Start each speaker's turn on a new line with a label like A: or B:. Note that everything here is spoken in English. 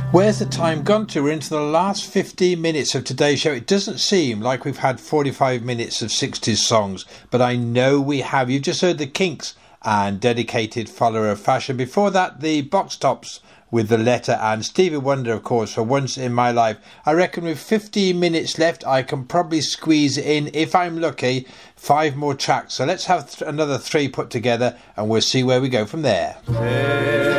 A: Where's the time gone to? We're into the last 15 minutes of today's show. It doesn't seem like we've had 45 minutes of 60s songs, but I know we have. You've just heard the Kinks and Dedicated Follower of Fashion. Before that, the Box Tops with The Letter, and Stevie Wonder, of course, for Once in My Life. I reckon with 15 minutes left, I can probably squeeze in, if I'm lucky, 5 more tracks. So let's have another 3 put together, and we'll see where we go from there.